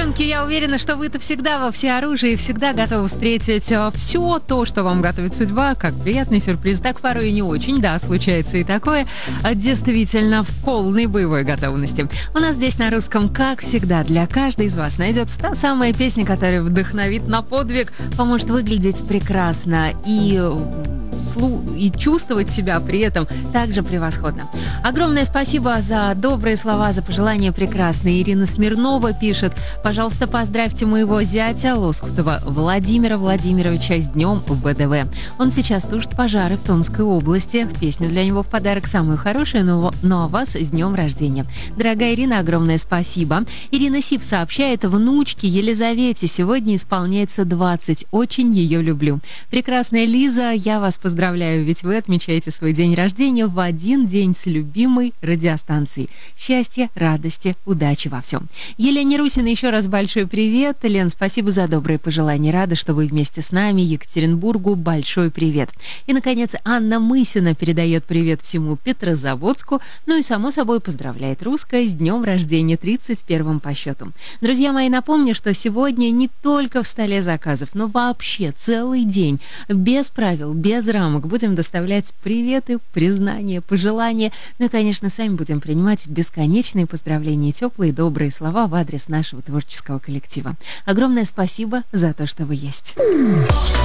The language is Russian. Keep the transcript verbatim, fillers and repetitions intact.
девчонки, я уверена, что вы-то всегда во всеоружии и всегда готовы встретить все то, что вам готовит судьба, как приятный сюрприз, так порой и не очень, да, случается и такое, действительно в полной боевой готовности. У нас здесь на русском, как всегда, для каждой из вас найдется та самая песня, которая вдохновит на подвиг, поможет выглядеть прекрасно и... и чувствовать себя при этом также превосходно. Огромное спасибо за добрые слова, за пожелания прекрасные. Ирина Смирнова пишет: пожалуйста, поздравьте моего зятя Лоскутова Владимира Владимировича с днем ВДВ. Он сейчас тушит пожары в Томской области. Песню для него в подарок самую хорошую, но, но а вас с днем рождения. Дорогая Ирина, огромное спасибо. Ирина Сив сообщает: внучке Елизавете сегодня исполняется двадцать. Очень ее люблю. Прекрасная Лиза, я вас поздравляю. Поздравляю, ведь вы отмечаете свой день рождения в один день с любимой радиостанцией. Счастья, радости, удачи во всем. Елене Русиной еще раз большой привет. Лен, спасибо за добрые пожелания. Рада, что вы вместе с нами. Екатеринбургу большой привет. И, наконец, Анна Мысина передает привет всему Петрозаводску. Ну и, само собой, поздравляет русское с днем рождения, тридцать первым по счету. Друзья мои, напомню, что сегодня не только в столе заказов, но вообще целый день без правил, без рамок будем доставлять приветы, признания, пожелания. Ну и, конечно, сами будем принимать бесконечные поздравления и теплые добрые слова в адрес нашего творческого коллектива. Огромное спасибо за то, что вы есть.